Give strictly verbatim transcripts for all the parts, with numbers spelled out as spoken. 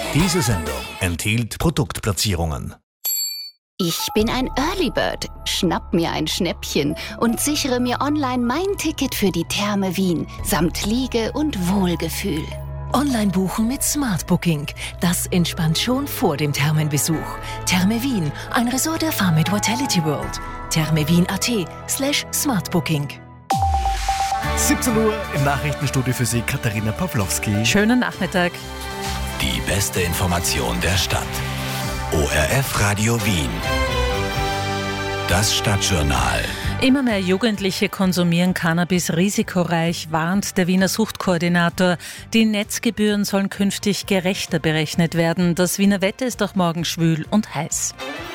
Diese Sendung enthielt Produktplatzierungen. Ich bin ein Early Bird, schnapp mir ein Schnäppchen und sichere mir online mein Ticket für die Therme Wien samt Liege und Wohlgefühl. Online buchen mit Smart Booking. Das entspannt schon vor dem Thermenbesuch. Therme Wien, ein Resort der Farm mit Vitality World. thermewien.at slash smartbooking. siebzehn Uhr im Nachrichtenstudio für Sie Katharina Pawlowski. Schönen Nachmittag. Die beste Information der Stadt. O R F Radio Wien. Das Stadtjournal. Immer mehr Jugendliche konsumieren Cannabis risikoreich, warnt der Wiener Suchtkoordinator. Die Netzgebühren sollen künftig gerechter berechnet werden. Das Wiener Wetter ist auch morgen schwül und heiß.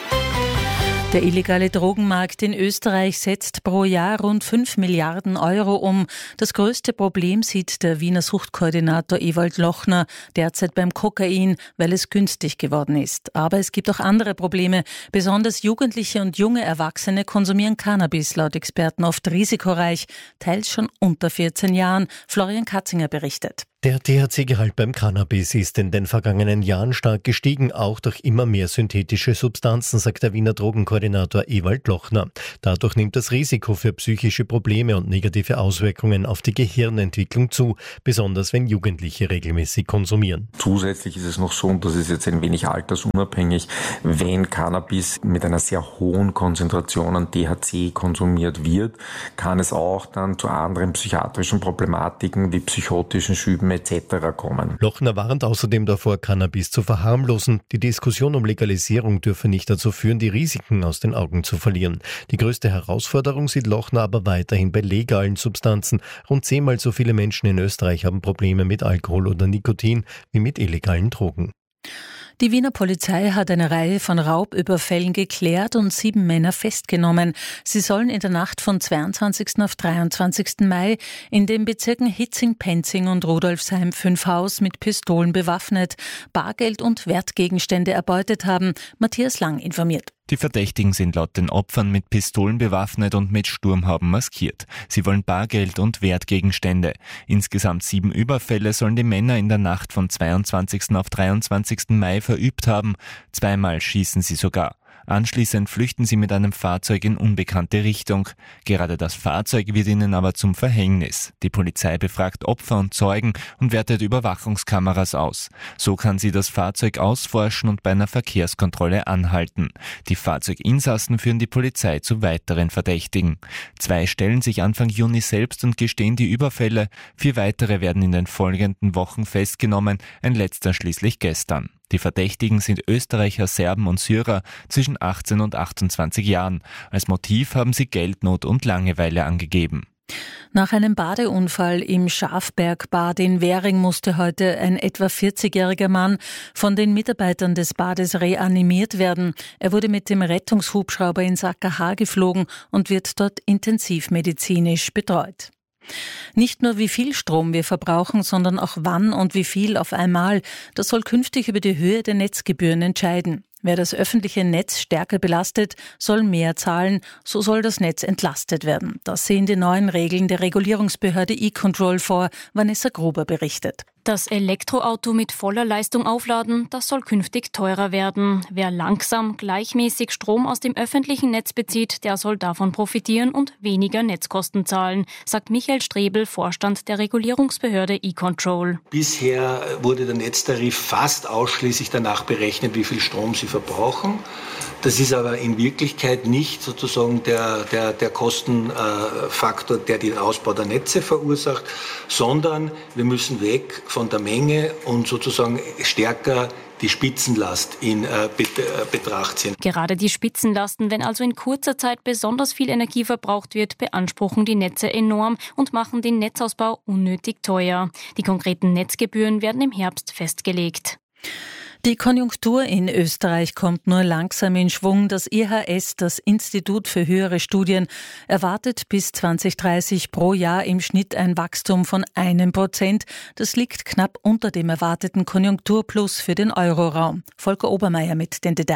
Der illegale Drogenmarkt in Österreich setzt pro Jahr rund fünf Milliarden Euro um. Das größte Problem sieht der Wiener Suchtkoordinator Ewald Lochner derzeit beim Kokain, weil es günstig geworden ist. Aber es gibt auch andere Probleme. Besonders Jugendliche und junge Erwachsene konsumieren Cannabis, laut Experten oft risikoreich, teils schon unter vierzehn Jahren. Florian Katzinger berichtet. Der T H C-Gehalt beim Cannabis ist in den vergangenen Jahren stark gestiegen, auch durch immer mehr synthetische Substanzen, sagt der Wiener Drogenkoordinator Ewald Lochner. Dadurch nimmt das Risiko für psychische Probleme und negative Auswirkungen auf die Gehirnentwicklung zu, besonders wenn Jugendliche regelmäßig konsumieren. Zusätzlich ist es noch so, und das ist jetzt ein wenig altersunabhängig, wenn Cannabis mit einer sehr hohen Konzentration an T H C konsumiert wird, kann es auch dann zu anderen psychiatrischen Problematiken wie psychotischen Schüben et cetera kommen. Lochner warnt außerdem davor, Cannabis zu verharmlosen. Die Diskussion um Legalisierung dürfe nicht dazu führen, die Risiken aus den Augen zu verlieren. Die größte Herausforderung sieht Lochner aber weiterhin bei legalen Substanzen. Rund zehnmal so viele Menschen in Österreich haben Probleme mit Alkohol oder Nikotin wie mit illegalen Drogen. Die Wiener Polizei hat eine Reihe von Raubüberfällen geklärt und sieben Männer festgenommen. Sie sollen in der Nacht von zweiundzwanzigsten auf dreiundzwanzigsten Mai in den Bezirken Hitzing, Penzing und Rudolfsheim-Fünfhaus mit Pistolen bewaffnet, Bargeld und Wertgegenstände erbeutet haben. Matthias Lang informiert. Die Verdächtigen sind laut den Opfern mit Pistolen bewaffnet und mit Sturmhauben maskiert. Sie wollen Bargeld und Wertgegenstände. Insgesamt sieben Überfälle sollen die Männer in der Nacht von zweiundzwanzigsten auf dreiundzwanzigsten Mai verübt haben. Zweimal schießen sie sogar. Anschließend flüchten sie mit einem Fahrzeug in unbekannte Richtung. Gerade das Fahrzeug wird ihnen aber zum Verhängnis. Die Polizei befragt Opfer und Zeugen und wertet Überwachungskameras aus. So kann sie das Fahrzeug ausforschen und bei einer Verkehrskontrolle anhalten. Die Fahrzeuginsassen führen die Polizei zu weiteren Verdächtigen. Zwei stellen sich Anfang Juni selbst und gestehen die Überfälle. Vier weitere werden in den folgenden Wochen festgenommen, ein letzter schließlich gestern. Die Verdächtigen sind Österreicher, Serben und Syrer zwischen achtzehn und achtundzwanzig Jahren. Als Motiv haben sie Geldnot und Langeweile angegeben. Nach einem Badeunfall im Schafbergbad in Währing musste heute ein etwa vierzigjähriger Mann von den Mitarbeitern des Bades reanimiert werden. Er wurde mit dem Rettungshubschrauber ins A K H geflogen und wird dort intensivmedizinisch betreut. Nicht nur wie viel Strom wir verbrauchen, sondern auch wann und wie viel auf einmal. Das soll künftig über die Höhe der Netzgebühren entscheiden. Wer das öffentliche Netz stärker belastet, soll mehr zahlen, so soll das Netz entlastet werden. Das sehen die neuen Regeln der Regulierungsbehörde E-Control vor, Vanessa Gruber berichtet. Das Elektroauto mit voller Leistung aufladen, das soll künftig teurer werden. Wer langsam, gleichmäßig Strom aus dem öffentlichen Netz bezieht, der soll davon profitieren und weniger Netzkosten zahlen, sagt Michael Strebel, Vorstand der Regulierungsbehörde E-Control. Bisher wurde der Netztarif fast ausschließlich danach berechnet, wie viel Strom sie verbrauchen. Das ist aber in Wirklichkeit nicht sozusagen der, der, der Kostenfaktor, der den Ausbau der Netze verursacht, sondern wir müssen weg von der Menge und sozusagen stärker die Spitzenlast in äh, Betracht ziehen. Gerade die Spitzenlasten, wenn also in kurzer Zeit besonders viel Energie verbraucht wird, beanspruchen die Netze enorm und machen den Netzausbau unnötig teuer. Die konkreten Netzgebühren werden im Herbst festgelegt. Die Konjunktur in Österreich kommt nur langsam in Schwung. Das I H S, das Institut für höhere Studien, erwartet bis zwanzig dreißig pro Jahr im Schnitt ein Wachstum von einem Prozent. Das liegt knapp unter dem erwarteten Konjunkturplus für den Euroraum. Volker Obermeier mit den Details.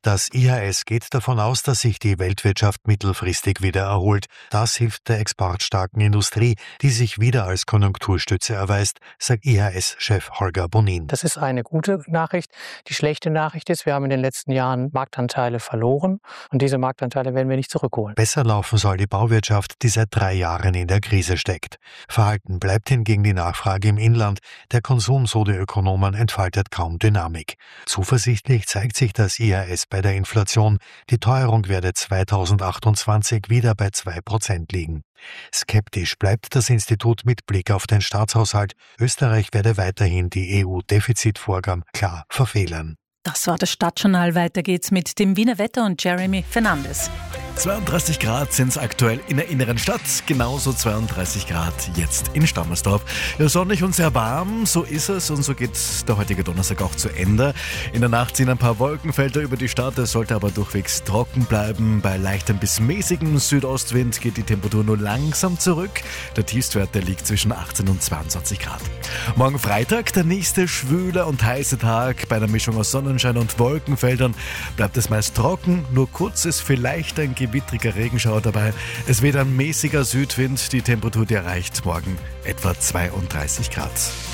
Das I H S geht davon aus, dass sich die Weltwirtschaft mittelfristig wieder erholt. Das hilft der exportstarken Industrie, die sich wieder als Konjunkturstütze erweist, sagt I H S-Chef Holger Bonin. Das ist eine gute Nachricht. Die schlechte Nachricht ist, wir haben in den letzten Jahren Marktanteile verloren und diese Marktanteile werden wir nicht zurückholen. Besser laufen soll die Bauwirtschaft, die seit drei Jahren in der Krise steckt. Verhalten bleibt hingegen die Nachfrage im Inland. Der Konsum, so die Ökonomen, entfaltet kaum Dynamik. Zuversichtlich zeigt sich das I H S bei der Inflation. Die Teuerung werde zweitausendachtundzwanzig wieder bei zwei Prozent liegen. Skeptisch bleibt das Institut mit Blick auf den Staatshaushalt. Österreich werde weiterhin die E U-Defizitvorgaben klar verfehlen. Das war das Stadtjournal. Weiter geht's mit dem Wiener Wetter und Jeremy Fernandes. zweiunddreißig Grad sind es aktuell in der inneren Stadt, genauso zweiunddreißig Grad jetzt in Stammersdorf. Ja, sonnig und sehr warm, so ist es und so geht der heutige Donnerstag auch zu Ende. In der Nacht ziehen ein paar Wolkenfelder über die Stadt, es sollte aber durchwegs trocken bleiben. Bei leichtem bis mäßigem Südostwind geht die Temperatur nur langsam zurück. Der Tiefstwert, der liegt zwischen achtzehn und zweiundzwanzig Grad. Morgen Freitag, der nächste schwüle und heiße Tag. Bei einer Mischung aus Sonnenschein und Wolkenfeldern bleibt es meist trocken, nur kurz ist vielleicht ein gewittriger Regenschauer dabei. Es weht ein mäßiger Südwind, die Temperatur die erreicht morgen etwa zweiunddreißig Grad.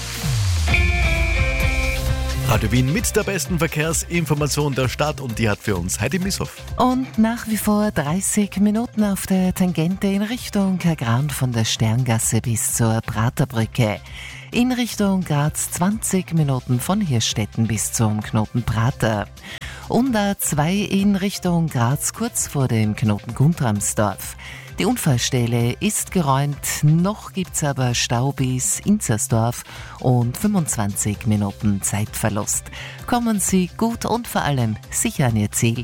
Radio Wien mit der besten Verkehrsinformation der Stadt und die hat für uns Heidi Mishoff. Und nach wie vor dreißig Minuten auf der Tangente in Richtung Kagran von der Sterngasse bis zur Praterbrücke. In Richtung Graz zwanzig Minuten von Hirstetten bis zum Knoten Prater. Und A zwei in Richtung Graz kurz vor dem Knoten Guntramsdorf. Die Unfallstelle ist geräumt, noch gibt's aber Stau bis Inzersdorf und fünfundzwanzig Minuten Zeitverlust. Kommen Sie gut und vor allem sicher an Ihr Ziel.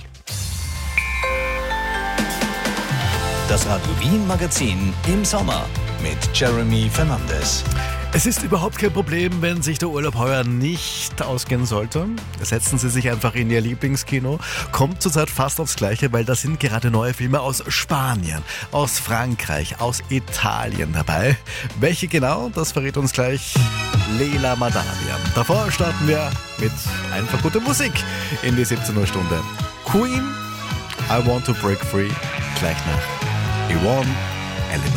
Das Radio Wien Magazin im Sommer mit Jeremy Fernandes. Es ist überhaupt kein Problem, wenn sich der Urlaub heuer nicht ausgehen sollte. Setzen Sie sich einfach in Ihr Lieblingskino. Kommt zurzeit fast aufs Gleiche, weil da sind gerade neue Filme aus Spanien, aus Frankreich, aus Italien dabei. Welche genau, das verrät uns gleich Leila Madavia. Davor starten wir mit einfach guter Musik in die siebzehn Uhr Stunde. Queen, I Want to Break Free, gleich nach Yvonne Element.